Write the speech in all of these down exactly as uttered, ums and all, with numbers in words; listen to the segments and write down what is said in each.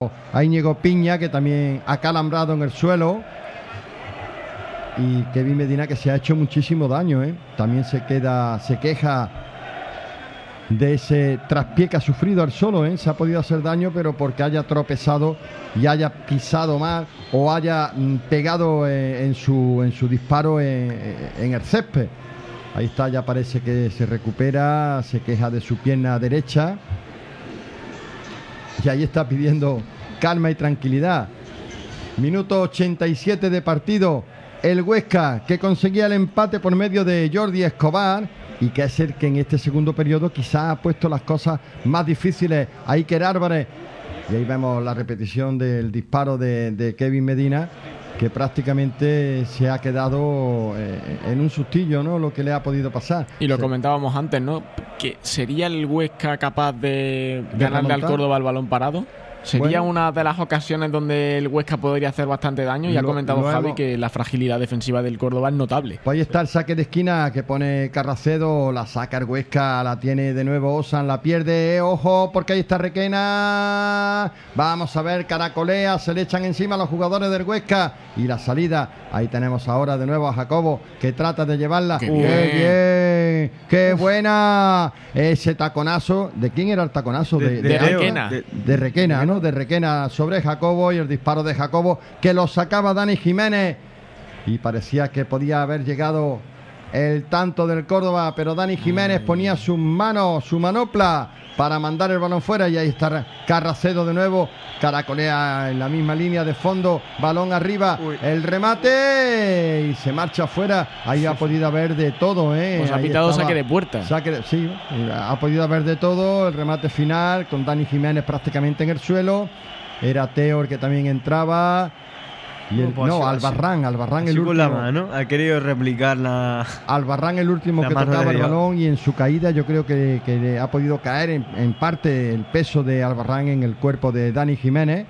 a Íñigo Piña, que también ha calambrado en el suelo. Y Kevin Medina, que se ha hecho muchísimo daño, ¿eh? También se queda, se queja de ese traspié que ha sufrido al solo, ¿eh? Se ha podido hacer daño, pero porque haya tropezado y haya pisado mal o haya pegado eh, en su en su disparo en, en el césped. Ahí está, ya parece que se recupera, se queja de su pierna derecha y ahí está pidiendo calma y tranquilidad. Minuto ochenta y siete de partido. El Huesca, que conseguía el empate por medio de Jordi Escobar, y que es el que en este segundo periodo quizás ha puesto las cosas más difíciles a Iker Álvarez. Y ahí vemos la repetición del disparo de, de Kevin Medina, que prácticamente se ha quedado eh, en un sustillo, ¿no? Lo que le ha podido pasar. Y lo se... comentábamos antes, ¿no? Que ¿sería el Huesca capaz de, de ganarle remontar? Al Córdoba el balón parado? Sería bueno, una de las ocasiones donde el Huesca podría hacer bastante daño. Y lo, ha comentado luego, Javi que la fragilidad defensiva del Córdoba es notable. Pues ahí está el saque de esquina que pone Carracedo, la saca el Huesca, la tiene de nuevo Osan, la pierde, ojo, porque ahí está Requena. Vamos a ver, caracolea, se le echan encima a los jugadores del Huesca. Y la salida, ahí tenemos ahora de nuevo a Jacobo, que trata de llevarla. ¡Qué bien! ¡Qué bien! ¡Qué buena! Ese taconazo, ¿de quién era el taconazo? De, de, de, de Requena. De, de Requena, ¿no? De Requena sobre Jacobo, y el disparo de Jacobo que lo sacaba Dani Jiménez y parecía que podía haber llegado el tanto del Córdoba, pero Dani Jiménez ponía sus manos, su manopla para mandar el balón fuera, y ahí está Carracedo de nuevo, caracolea en la misma línea de fondo, balón arriba, Uy. el remate y se marcha afuera. Ahí ha podido haber de todo, ¿eh? Pues ha pitado saque de puerta. Saque de, sí, ha podido haber de todo. El remate final con Dani Jiménez prácticamente en el suelo. Era Teo el que también entraba. Y el, no, no Albarrán, Albarrán el último. La mano, ha querido replicar la. Albarrán el último que tocaba el balón, y en su caída yo creo que, que le ha podido caer en, en parte el peso de Albarrán en el cuerpo de Dani Jiménez.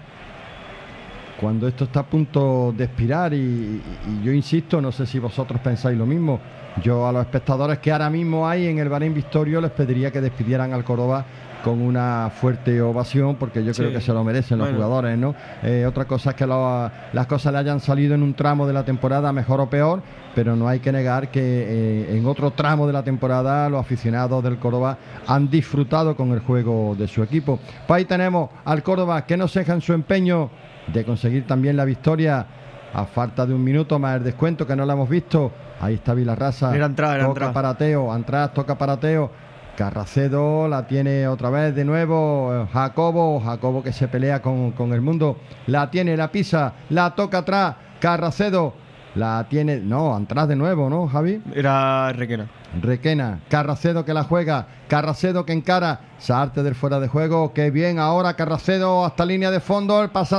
Cuando esto está a punto de expirar, y, y yo insisto, no sé si vosotros pensáis lo mismo. Yo a los espectadores que ahora mismo hay en el Bahrein Victorio les pediría que despidieran al Córdoba con una fuerte ovación, porque yo sí. creo que se lo merecen los bueno. jugadores, ¿no? Eh, otra cosa es que lo, las cosas le hayan salido en un tramo de la temporada mejor o peor, pero no hay que negar que eh, en otro tramo de la temporada los aficionados del Córdoba han disfrutado con el juego de su equipo. Pues ahí tenemos al Córdoba, que no ceja en su empeño de conseguir también la victoria a falta de un minuto más el descuento, que no lo hemos visto. Ahí está Vilarrasa, era entrar, era toca entrar. para Teo, Antras, toca para Teo. Carracedo la tiene otra vez de nuevo Jacobo, Jacobo que se pelea con, con el mundo, la tiene, la pisa, la toca atrás, Carracedo la tiene, no, atrás de nuevo, ¿no, Javi? Era Requena. Requena, Carracedo que la juega, Carracedo que encara, Saarte del fuera de juego, qué bien ahora Carracedo hasta línea de fondo, el pasa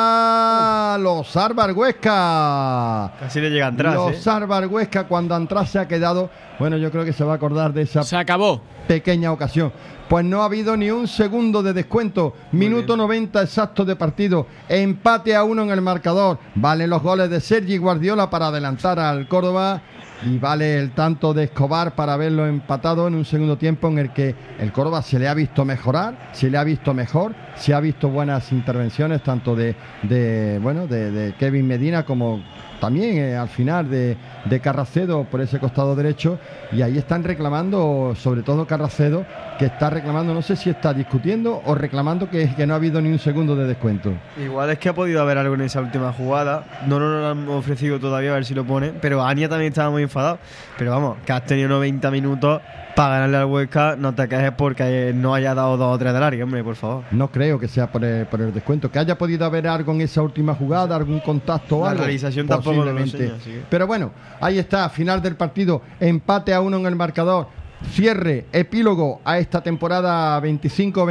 atrás, los salva el Huesca. Casi le llega atrás, Los ¿eh? salva el Huesca cuando atrás se ha quedado, bueno, yo creo que se va a acordar de esa se acabó. pequeña ocasión. Pues no ha habido ni un segundo de descuento. Minuto noventa exacto de partido. Empate a uno en el marcador. Valen los goles de Sergi Guardiola para adelantar al Córdoba. Y vale el tanto de Escobar para haberlo empatado en un segundo tiempo en el que el Córdoba se le ha visto mejorar, se le ha visto mejor, se ha visto buenas intervenciones tanto de, de bueno de, de Kevin Medina como también eh, al final de, de Carracedo por ese costado derecho. Y ahí están reclamando, sobre todo Carracedo, que está reclamando, no sé si está discutiendo o reclamando que, que no ha habido ni un segundo de descuento. Igual es que ha podido haber algo en esa última jugada, no nos lo han ofrecido todavía, a ver si lo pone, pero Ania también estaba muy enfadado. Pero vamos, que has tenido noventa minutos para ganarle al Huesca, no te quejes porque no haya dado dos o tres del área, hombre, por favor. No creo que sea por el, por el descuento, que haya podido haber algo en esa última jugada, algún contacto o algo. La realización tampoco lo enseña, sí. Pero bueno, ahí está, final del partido, empate a uno en el marcador, cierre, epílogo a esta temporada veinticinco